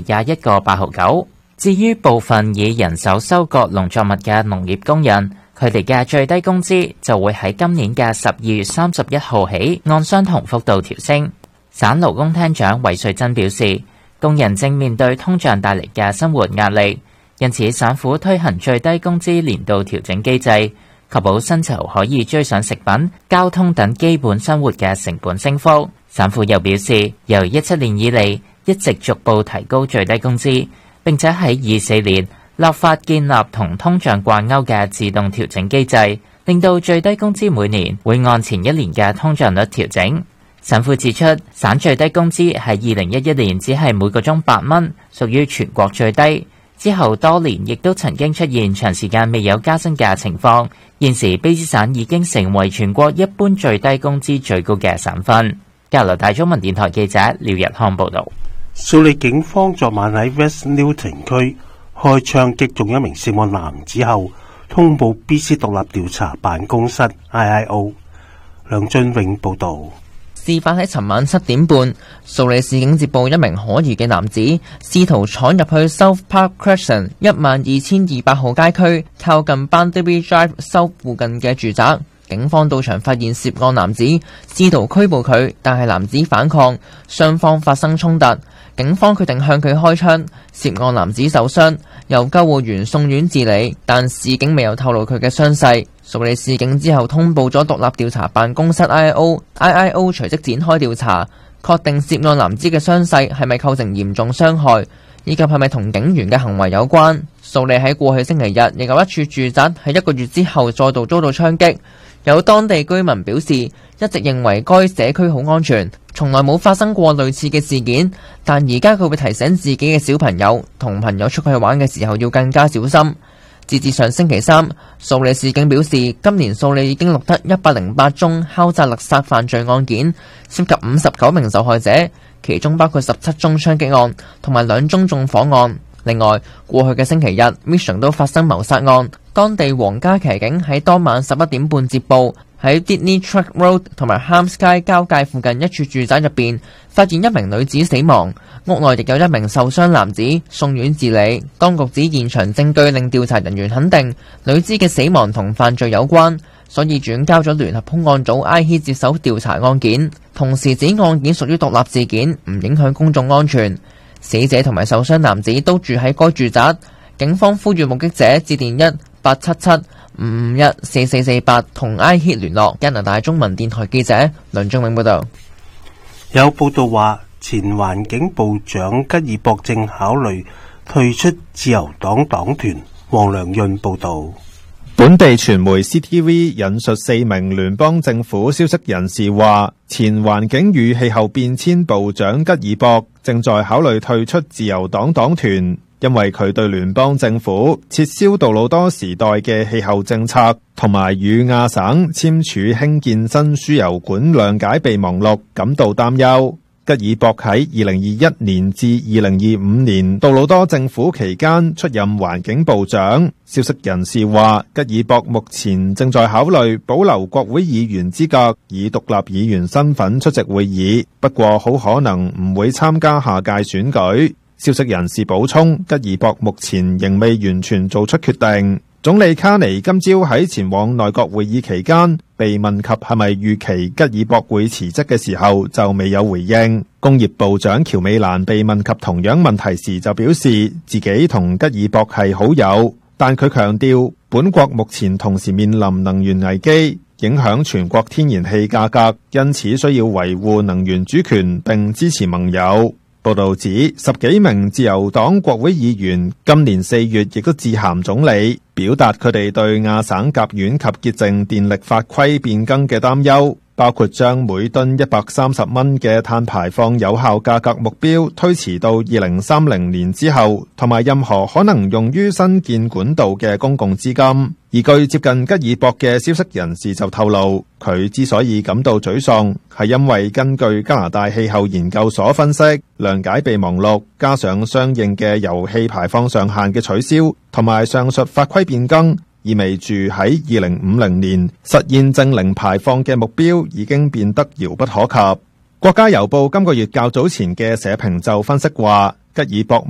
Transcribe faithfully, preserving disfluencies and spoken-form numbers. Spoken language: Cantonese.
廿一個八毫九。至於部分以人手收割農作物嘅農業工人，佢哋嘅最低工資就會喺今年嘅十二月三十一號起按相同幅度調升。省勞工廳長韋瑞珍表示，工人正面對通脹帶嚟嘅生活壓力，因此省府推行最低工資年度調整機制，確保薪酬可以追上食品、交通等基本生活嘅成本升幅。省府又表示，由一七年以嚟一直逐步提高最低工資，並且喺二四年立法建立同通脹掛鈎嘅自動調整機制，令到最低工資每年會按前一年嘅通脹率調整。省府指出，省最低工資喺二零一一年只係每個鐘八蚊，屬於全國最低。之後多年亦都曾經出現長時間未有加薪嘅情況。現時卑詩省已經成為全國一般最低工資最高嘅省份。加拿大中文電台記者廖日康報道。 素里警方昨晚喺 West Newton 區開槍擊中一名涉案男子後，通報 B C 獨立調查辦公室 I I O。梁俊永報道。 事發喺尋晚七點半，素里市警接報一名可疑嘅男子試圖闖入去 South Park Crescent 一萬二千二百號街區靠近 Boundary Drive South 附近嘅住宅。警方到場發現涉案男子，試圖拘捕佢，但係男子反抗，雙方發生衝突。警方決定向佢開槍，涉案男子受傷，由救護員送院治理，但市警未有透露佢嘅傷勢。素里市警之後通報咗獨立調查辦公室 I I O，I I O 隨即展開調查，確定涉案男子嘅傷勢係咪構成嚴重傷害，以及係咪同警員嘅行為有關。素里喺過去星期日亦有一處住宅喺一個月之後再度遭到槍擊。有當地居民表示，一直認為該社區好安全，從來冇發生過類似嘅事件，但而家佢會提醒自己嘅小朋友同朋友出去玩嘅時候要更加小心。截至上星期三，素里市警表示，今年素里已經錄得一百零八宗敲詐勒殺犯罪案件，涉及五十九名受害者，其中包括十七宗槍擊案同埋兩宗縱火案。另外，過去嘅星期日 Mission 都發生謀殺案。當地皇家騎警喺當晚十一點半接報，喺 Disney Track Road 同埋 Ham Sky 交界附近一處住宅入邊，發現一名女子死亡，屋內亦有一名受傷男子送院治理。當局指現場證據令調查人員肯定女子嘅死亡同犯罪有關，所以轉交咗聯合兇案組 I H 接手調查案件。同時指案件屬於獨立事件，唔影響公眾安全。死者同埋受傷男子都住喺該住宅。警方呼籲目擊者致電一八七七五五一四四四八同 I H 聯絡。加拿大中文電台記者梁俊永報道。 有報道話，前環境部長吉爾博正考慮退出自由黨黨團。黃良潤報道。 本地傳媒 C T V 引述四名聯邦政府消息人士話，前環境與氣候變遷部長吉爾博正在考慮退出自由黨黨團，因為佢對聯邦政府撤銷杜魯多時代嘅氣候政策同埋與亞省簽署興建新輸油管諒解備忘錄感到擔憂。吉爾博喺二零二一年至二零二五年杜魯多政府期間出任環境部長。消息人士話，吉爾博目前正在考慮保留國會議員資格，以獨立議員身份出席會議，不過好可能唔會參加下屆選舉。消息人士補充，吉爾博目前仍未完全做出決定。總理卡尼今朝喺前往內閣會議期間，被問及係咪預期吉爾博會辭職嘅時候，就未有回應。工業部長喬美蘭被問及同樣問題時，就表示自己同吉爾博係好友，但佢強調本國目前同時面臨能源危機，影響全國天然氣價格，因此需要維護能源主權並支持盟友。報道指，十幾名自由黨國會議員今年四月亦都致函總理，表達佢哋對亞省甲烷及潔淨電力法規變更嘅擔憂，包括將每噸一百三十蚊嘅碳排放有效價格目標推遲到二零三零年之後，同埋任何可能用於新建管道嘅公共資金。而據接近吉爾博嘅消息人士就透露，佢之所以感到沮喪，係因為根據加拿大氣候研究所分析，諒解備忘錄加上相應嘅油氣排放上限嘅取消，同埋上述法規變更，意味住喺二零五零年實現淨零排放嘅目標已經變得遙不可及。國家郵報今個月較早前嘅社評就分析話，吉爾博